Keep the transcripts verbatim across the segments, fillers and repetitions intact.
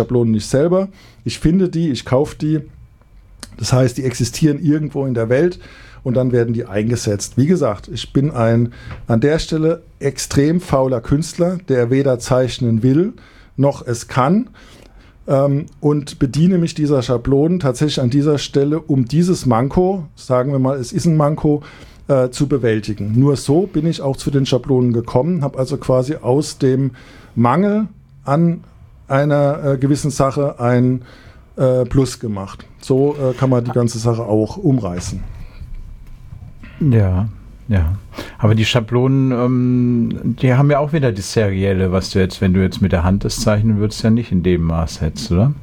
Schablonen nicht selber. Ich finde die, ich kaufe die. Das heißt, die existieren irgendwo in der Welt und dann werden die eingesetzt. Wie gesagt, ich bin ein an der Stelle extrem fauler Künstler, der weder zeichnen will, noch es kann. Ähm, und bediene mich dieser Schablonen tatsächlich an dieser Stelle, um dieses Manko, sagen wir mal, es ist ein Manko, äh, zu bewältigen. Nur so bin ich auch zu den Schablonen gekommen, habe also quasi aus dem Mangel an einer äh, gewissen Sache ein äh, Plus gemacht. So äh, kann man die ganze Sache auch umreißen. Ja, ja. Aber die Schablonen, ähm, die haben ja auch wieder das Serielle, was du jetzt, wenn du jetzt mit der Hand das zeichnen würdest, ja nicht in dem Maß hättest, oder?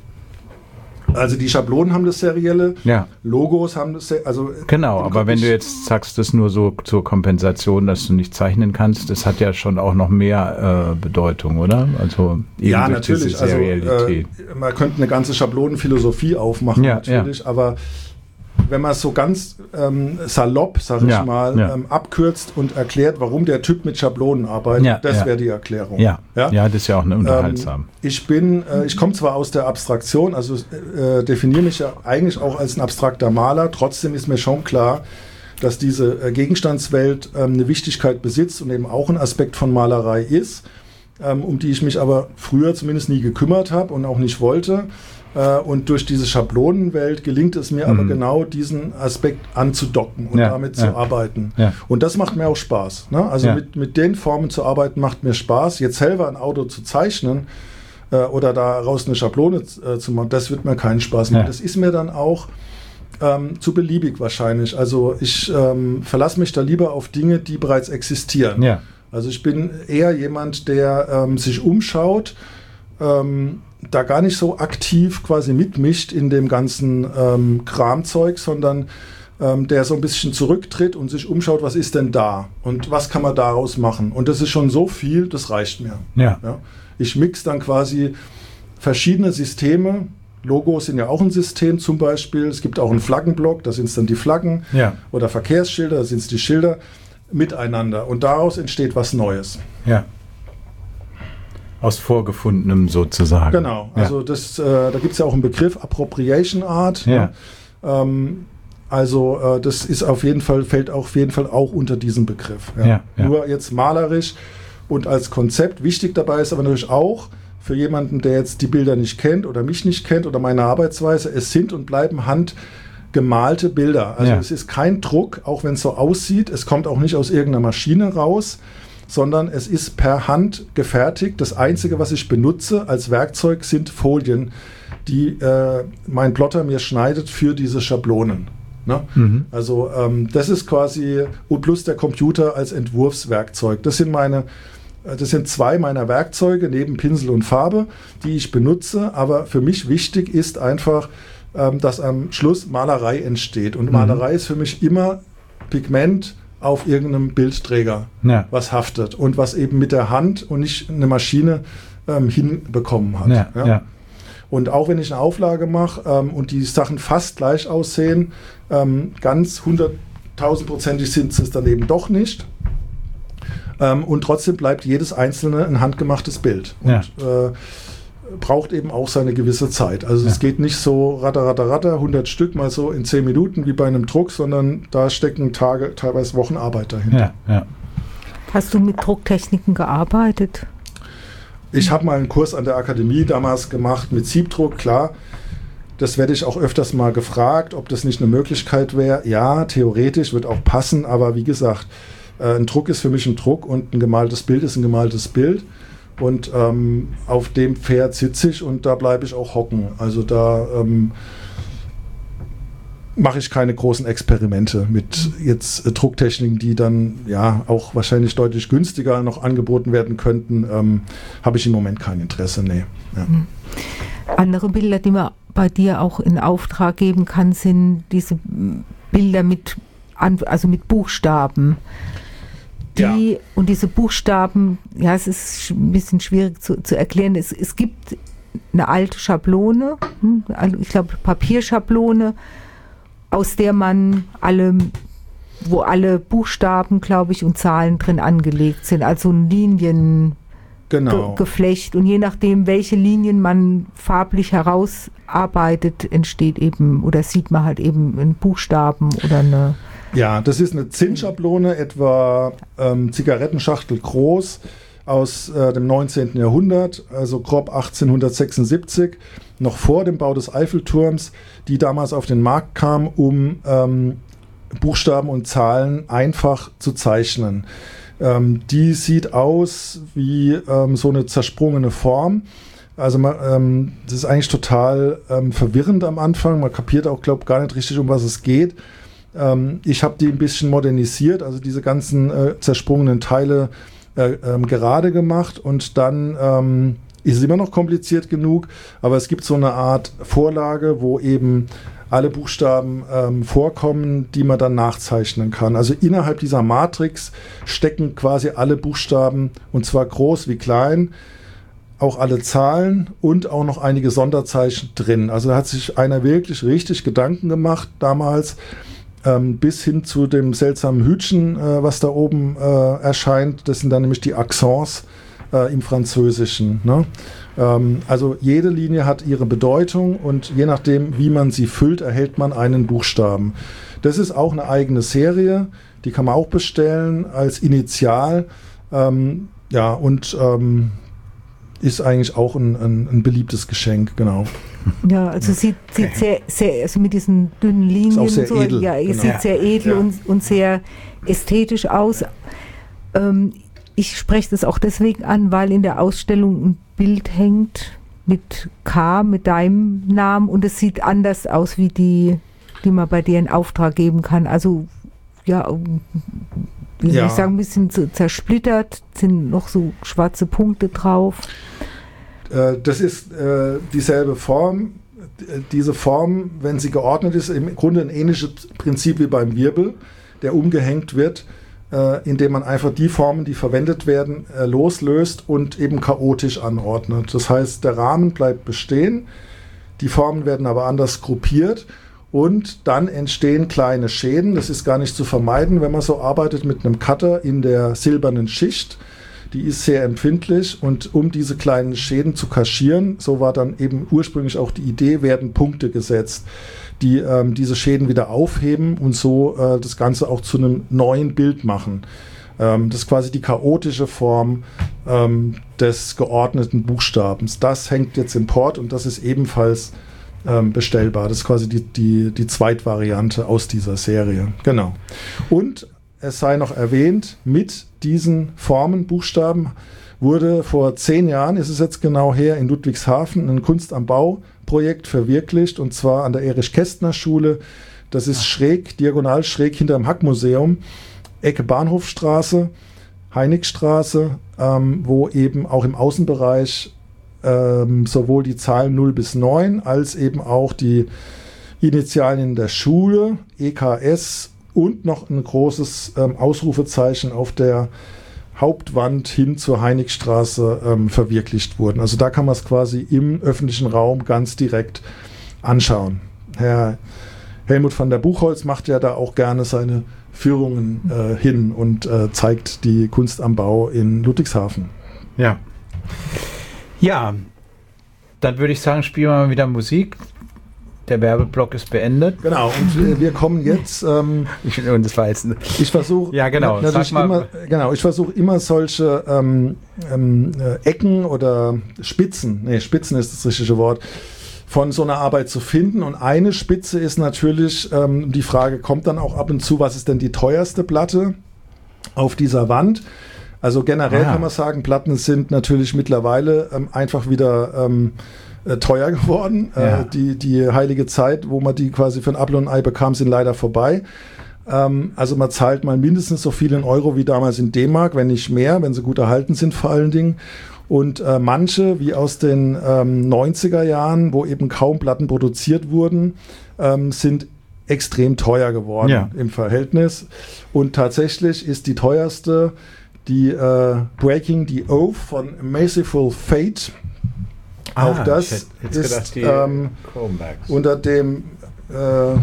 Also die Schablonen haben das Serielle, ja. Logos haben das Serielle. Also genau, aber wenn du jetzt sagst, das nur so zur Kompensation, dass du nicht zeichnen kannst, das hat ja schon auch noch mehr äh, Bedeutung, oder? Also eben ja, natürlich. Also äh, man könnte eine ganze Schablonenphilosophie aufmachen, ja, natürlich, ja. aber wenn man es so ganz ähm, salopp, sag ich ja, mal, ja. ähm, abkürzt und erklärt, warum der Typ mit Schablonen arbeitet, ja, das ja. wäre die Erklärung. Ja. Ja? ja, das ist ja auch eine unterhaltsam. Ähm, ich bin, äh, ich komme zwar aus der Abstraktion, also äh, definiere mich ja eigentlich auch als ein abstrakter Maler, trotzdem ist mir schon klar, dass diese äh, Gegenstandswelt ähm, eine Wichtigkeit besitzt und eben auch ein Aspekt von Malerei ist, ähm, um die ich mich aber früher zumindest nie gekümmert habe und auch nicht wollte. Und durch diese Schablonenwelt gelingt es mir mhm. aber genau diesen Aspekt anzudocken und ja, damit ja. zu arbeiten. Ja. Und das macht mir auch Spaß. Ne? Also ja. mit, mit den Formen zu arbeiten macht mir Spaß. Jetzt selber ein Auto zu zeichnen äh, oder daraus eine Schablone äh, zu machen, das wird mir keinen Spaß machen. Ja. Das ist mir dann auch ähm, zu beliebig wahrscheinlich. Also ich ähm, verlasse mich da lieber auf Dinge, die bereits existieren. Ja. Also ich bin eher jemand, der ähm, sich umschaut, ähm, da gar nicht so aktiv quasi mitmischt in dem ganzen ähm, Kramzeug, sondern ähm, der so ein bisschen zurücktritt und sich umschaut, was ist denn da und was kann man daraus machen. Und das ist schon so viel, das reicht mir. Ja. Ja. Ich mix dann quasi verschiedene Systeme. Logos sind ja auch ein System zum Beispiel. Es gibt auch einen Flaggenblock, da sind es dann die Flaggen ja. oder Verkehrsschilder, da sind es die Schilder miteinander. Und daraus entsteht was Neues. Ja. Aus Vorgefundenem sozusagen. Genau, also ja. das, äh, da gibt es ja auch einen Begriff, Appropriation Art. Ja. Ne? Ähm, also äh, das ist auf jeden Fall, fällt auf jeden Fall auch unter diesen Begriff. Ja. Ja, ja. Nur jetzt malerisch und als Konzept. Wichtig dabei ist aber natürlich auch für jemanden, der jetzt die Bilder nicht kennt oder mich nicht kennt oder meine Arbeitsweise, es sind und bleiben handgemalte Bilder. Also ja. es ist kein Druck, auch wenn es so aussieht. Es kommt auch nicht aus irgendeiner Maschine raus, sondern es ist per Hand gefertigt. Das Einzige, was ich benutze als Werkzeug, sind Folien, die äh, mein Plotter mir schneidet für diese Schablonen. Ne? Mhm. Also ähm, das ist quasi, und plus der Computer als Entwurfswerkzeug. Das sind meine, das sind zwei meiner Werkzeuge neben Pinsel und Farbe, die ich benutze. Aber für mich wichtig ist einfach, ähm, dass am Schluss Malerei entsteht. Und mhm. Malerei ist für mich immer Pigment auf irgendeinem Bildträger, ja. was haftet und was eben mit der Hand und nicht eine Maschine ähm, hinbekommen hat. Ja, ja? Ja. Und auch wenn ich eine Auflage mache ähm, und die Sachen fast gleich aussehen, ähm, ganz hunderttausendprozentig sind es dann eben doch nicht. Ähm, und trotzdem bleibt jedes einzelne ein handgemachtes Bild. Und ja. äh, braucht eben auch seine gewisse Zeit. Also ja. es geht nicht so ratter, ratter, ratter, hundert Stück mal so in zehn Minuten wie bei einem Druck, sondern da stecken Tage, teilweise Wochen Arbeit dahinter. Ja, ja. Hast du mit Drucktechniken gearbeitet? Ich habe mal einen Kurs an der Akademie damals gemacht mit Siebdruck, klar. Das werde ich auch öfters mal gefragt, ob das nicht eine Möglichkeit wäre. Ja, theoretisch wird auch passen, aber wie gesagt, äh, ein Druck ist für mich ein Druck und ein gemaltes Bild ist ein gemaltes Bild. Und ähm, auf dem Pferd sitze ich und da bleibe ich auch hocken. Also da ähm, mache ich keine großen Experimente mit jetzt äh, Drucktechniken, die dann ja auch wahrscheinlich deutlich günstiger noch angeboten werden könnten. Ähm, habe ich im Moment kein Interesse, nee. Ja. Andere Bilder, die man bei dir auch in Auftrag geben kann, sind diese Bilder mit, also mit Buchstaben. Die, ja. Und diese Buchstaben, ja, es ist ein bisschen schwierig zu, zu erklären. Es, es gibt eine alte Schablone, ich glaube Papierschablone, aus der man alle, wo alle Buchstaben, glaube ich, und Zahlen drin angelegt sind. Also ein Linienbild genau. ge Geflecht. Und je nachdem, welche Linien man farblich herausarbeitet, entsteht eben oder sieht man halt eben einen Buchstaben oder eine... Ja, das ist eine Zinnschablone, etwa ähm, Zigarettenschachtel groß, aus äh, dem neunzehnten Jahrhundert, also grob achtzehnhundertsechsundsiebzig, noch vor dem Bau des Eiffelturms, die damals auf den Markt kam, um ähm, Buchstaben und Zahlen einfach zu zeichnen. Ähm, die sieht aus wie ähm, so eine zersprungene Form. Also man, ähm, das ist eigentlich total ähm, verwirrend am Anfang. Man kapiert auch, glaube ich, gar nicht richtig, um was es geht. Ähm, ich habe die ein bisschen modernisiert, also diese ganzen äh, zersprungenen Teile äh, ähm, gerade gemacht und dann ähm, ist es immer noch kompliziert genug, aber es gibt so eine Art Vorlage, wo eben alle Buchstaben ähm, vorkommen, die man dann nachzeichnen kann. Also innerhalb dieser Matrix stecken quasi alle Buchstaben, und zwar groß wie klein, auch alle Zahlen und auch noch einige Sonderzeichen drin. Also da hat sich einer wirklich richtig Gedanken gemacht damals, ähm, bis hin zu dem seltsamen Hütchen, äh, was da oben äh, erscheint. Das sind dann nämlich die Accents äh, im Französischen, ne? Also jede Linie hat ihre Bedeutung und je nachdem, wie man sie füllt, erhält man einen Buchstaben. Das ist auch eine eigene Serie, die kann man auch bestellen als Initial. Ähm, ja, und ähm, ist eigentlich auch ein, ein, ein beliebtes Geschenk, genau. Ja, also sieht, sieht sehr, sehr, also mit diesen dünnen Linien, ist auch sehr so, edel, ja, es genau. sieht sehr edel Ja. und, und sehr ästhetisch aus. Ähm, ich spreche das auch deswegen an, weil in der Ausstellung ein Bild hängt mit K, mit deinem Namen, und es sieht anders aus wie die, die man bei dir in Auftrag geben kann. Also ja, wie soll Ja. ich sagen, ein bisschen so zersplittert, sind noch so schwarze Punkte drauf. Äh, das ist äh, dieselbe Form. D- Diese Form, wenn sie geordnet ist, im Grunde ein ähnliches Prinzip wie beim Wirbel, der umgehängt wird, äh, indem man einfach die Formen, die verwendet werden, äh, loslöst und eben chaotisch anordnet. Das heißt, der Rahmen bleibt bestehen, die Formen werden aber anders gruppiert und dann entstehen kleine Schäden. Das ist gar nicht zu vermeiden, wenn man so arbeitet mit einem Cutter in der silbernen Schicht. Die ist sehr empfindlich und um diese kleinen Schäden zu kaschieren, so war dann eben ursprünglich auch die Idee, werden Punkte gesetzt, die ähm, diese Schäden wieder aufheben und so äh, das Ganze auch zu einem neuen Bild machen. Ähm, das ist quasi die chaotische Form ähm, des geordneten Buchstabens. Das hängt jetzt im Port und das ist ebenfalls ähm, bestellbar. Das ist quasi die, die, die Zweitvariante aus dieser Serie. Genau. Und es sei noch erwähnt, mit diesen Formen, Buchstaben, wurde vor zehn Jahren, ist es jetzt genau her, in Ludwigshafen ein Kunst am Bau Projekt verwirklicht, und zwar an der Erich-Kästner-Schule. Das ist schräg, diagonal schräg hinterm Hack-Museum, Ecke Bahnhofstraße, Heiligstraße, ähm, wo eben auch im Außenbereich ähm, sowohl die Zahlen null bis neun als eben auch die Initialien der Schule, E K S, und noch ein großes ähm, Ausrufezeichen auf der Hauptwand hin zur Heiligstraße ähm, verwirklicht wurden. Also da kann man es quasi im öffentlichen Raum ganz direkt anschauen. Herr Helmut van der Buchholz macht ja da auch gerne seine Führungen äh, hin und äh, zeigt die Kunst am Bau in Ludwigshafen. Ja. Ja, dann würde ich sagen, spielen wir mal wieder Musik. Der Werbeblock ist beendet. Genau, und äh, wir kommen jetzt. Ähm, Ich, und das war jetzt. ich versuche Ja, genau. na, natürlich Sag mal. immer, genau, ich versuche immer solche ähm, ähm, äh, Ecken oder Spitzen, nee, Spitzen ist das richtige Wort, von so einer Arbeit zu finden. Und eine Spitze ist natürlich, ähm, die Frage kommt dann auch ab und zu, was ist denn die teuerste Platte auf dieser Wand? Also generell Ah. kann man sagen, Platten sind natürlich mittlerweile ähm, einfach wieder ähm, äh, teuer geworden. Ja. Äh, die, die heilige Zeit, wo man die quasi für ein Apfel und ein Ei bekam, sind leider vorbei. Ähm, also man zahlt mal mindestens so viel in Euro wie damals in D-Mark, wenn nicht mehr, wenn sie gut erhalten sind vor allen Dingen. Und äh, manche, wie aus den ähm, neunziger Jahren, wo eben kaum Platten produziert wurden, ähm, sind extrem teuer geworden Ja. im Verhältnis. Und tatsächlich ist die teuerste die äh, Breaking the Oath von Merciful Fate. Auch Ah, das ich hätte jetzt ist gedacht, die ähm, Chromebacks. unter dem äh,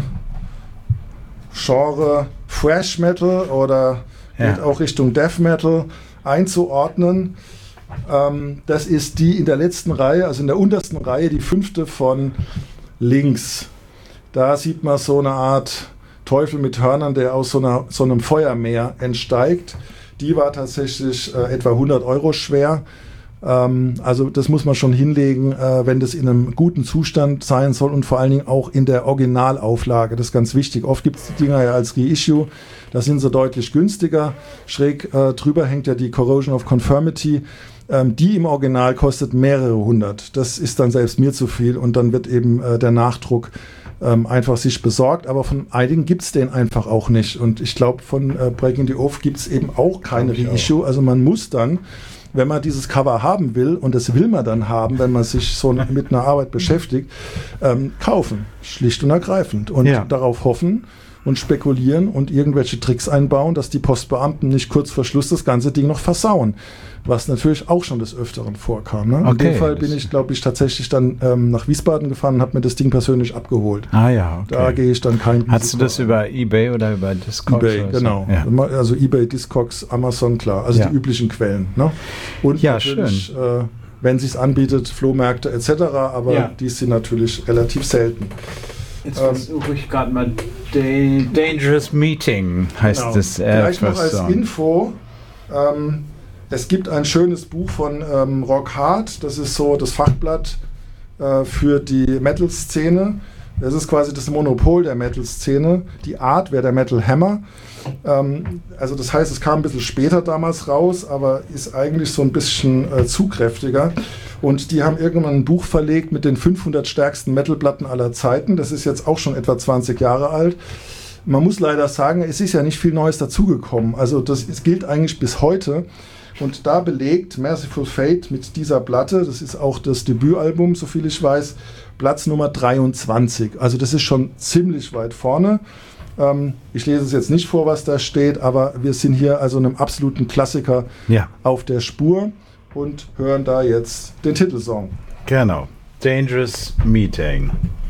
Genre Thrash Metal oder Ja. geht auch Richtung Death Metal einzuordnen. Ähm, das ist die in der letzten Reihe, also in der untersten Reihe, die fünfte von links. Da sieht man so eine Art Teufel mit Hörnern, der aus so, einer, so einem Feuermeer entsteigt. Die war tatsächlich äh, etwa hundert Euro schwer. Ähm, also das muss man schon hinlegen, äh, wenn das in einem guten Zustand sein soll und vor allen Dingen auch in der Originalauflage. Das ist ganz wichtig. Oft gibt es die Dinger ja als Reissue. Da sind sie deutlich günstiger. Schräg äh, drüber hängt ja die Corrosion of Conformity. Ähm, die im Original kostet mehrere hundert. Das ist dann selbst mir zu viel und dann wird eben äh, der Nachdruck ähm, einfach sich besorgt. Aber von einigen gibt es den einfach auch nicht. Und ich glaube, von äh, Breaking the Oath gibt es eben auch keine Reissue. Also man muss dann, wenn man dieses Cover haben will, und das will man dann haben, wenn man sich so mit einer Arbeit beschäftigt, ähm, kaufen. Schlicht und ergreifend. Und ja. darauf hoffen und spekulieren und irgendwelche Tricks einbauen, dass die Postbeamten nicht kurz vor Schluss das ganze Ding noch versauen. Was natürlich auch schon des Öfteren vorkam. Ne? Okay, in dem Fall bin ich, glaube ich, tatsächlich dann ähm, nach Wiesbaden gefahren und habe mir das Ding persönlich abgeholt. Ah ja, okay. Da gehe ich dann kein Risiko. Hast du das über eBay oder über Discogs? eBay, genau. Ja. Also eBay, Discogs, Amazon, klar. Also ja. die üblichen Quellen. Ne? Und ja, natürlich, schön. Äh, wenn es sich anbietet, Flohmärkte et cetera. Aber ja. die sind natürlich relativ selten. Jetzt versuche ich gerade mal da- Dangerous Meeting heißt genau. es. Äh, Vielleicht noch als Song. Info. Ähm, es gibt ein schönes Buch von ähm, Rock Hard. Das ist so das Fachblatt äh, für die Metal-Szene. Das ist quasi das Monopol der Metal-Szene. Die Art wäre der Metal Hammer. Ähm, also das heißt, es kam ein bisschen später damals raus, aber ist eigentlich so ein bisschen äh, zugkräftiger. Und die haben irgendwann ein Buch verlegt mit den fünfhundert stärksten Metalplatten aller Zeiten. Das ist jetzt auch schon etwa zwanzig Jahre alt. Man muss leider sagen, es ist ja nicht viel Neues dazugekommen. Also das es gilt eigentlich bis heute. Und da belegt Merciful Fate mit dieser Platte, das ist auch das Debütalbum, soviel ich weiß, Platz Nummer dreiundzwanzig. Also das ist schon ziemlich weit vorne. Ähm, ich lese es jetzt nicht vor, was da steht, aber wir sind hier also einem absoluten Klassiker ja. auf der Spur und hören da jetzt den Titelsong. Genau. Dangerous Meeting.